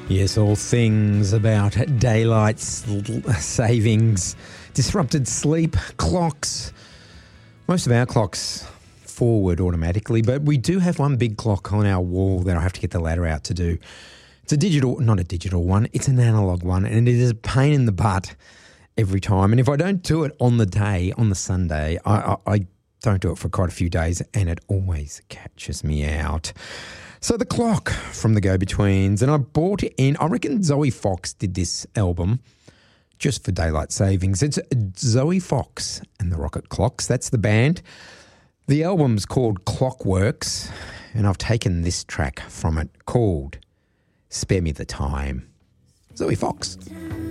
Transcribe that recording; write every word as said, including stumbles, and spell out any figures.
Yes, all things about daylight savings, disrupted sleep, clocks. Most of our clocks forward automatically, but we do have one big clock on our wall that I have to get the ladder out to do. It's a digital, not a digital one, it's an analog one, and it is a pain in the butt every time. And if I don't do it on the day, on the Sunday, I, I, I don't do it for quite a few days, and it always catches me out. So the clock from the Go-Betweens, and I bought in, I reckon Zoe Fox did this album just for daylight savings. It's Zoe Fox and the Rocket Clocks, that's the band. The album's called Clockworks, and I've taken this track from it called Spare Me the Time. Zoe Fox.